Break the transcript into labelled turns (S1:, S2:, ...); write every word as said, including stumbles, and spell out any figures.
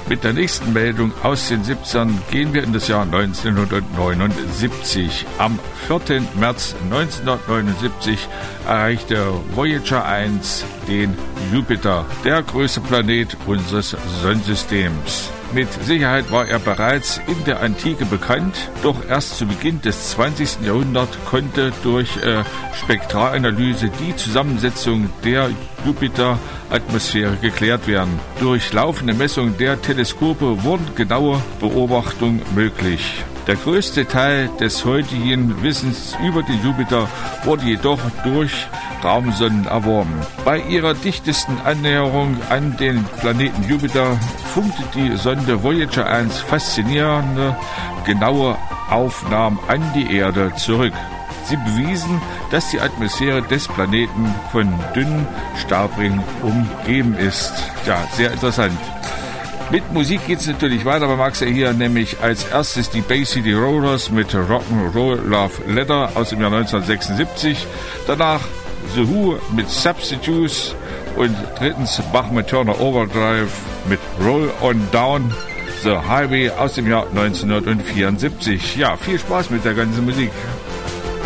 S1: Mit der nächsten Meldung aus den siebzigern gehen wir in das Jahr neunzehnhundertneunundsiebzig. Am vierten März neunzehnhundertneunundsiebzig erreichte Voyager eins den Jupiter, der größte Planet unseres Sonnensystems. Mit Sicherheit war er bereits in der Antike bekannt, doch erst zu Beginn des zwanzigsten Jahrhunderts konnte durch äh, Spektralanalyse die Zusammensetzung der Jupiter-Atmosphäre geklärt werden. Durch laufende Messungen der Teleskope wurden genaue Beobachtungen möglich. Der größte Teil des heutigen Wissens über den Jupiter wurde jedoch durch Raumsonden erworben. Bei ihrer dichtesten Annäherung an den Planeten Jupiter funkte die Sonde Voyager eins faszinierende, genaue Aufnahmen an die Erde zurück. Sie bewiesen, dass die Atmosphäre des Planeten von dünnen Staubringen umgeben ist. Ja, sehr interessant. Mit Musik geht es natürlich weiter bei Max hier, nämlich als erstes die Bay City Rollers mit Rock'n'Roll Love Letter aus dem Jahr neunzehnhundertsechsundsiebzig. Danach The Who mit Substitutes und drittens Bachman Turner Overdrive mit Roll on Down the Highway aus dem Jahr neunzehnhundertvierundsiebzig. Ja, viel Spaß mit der ganzen Musik.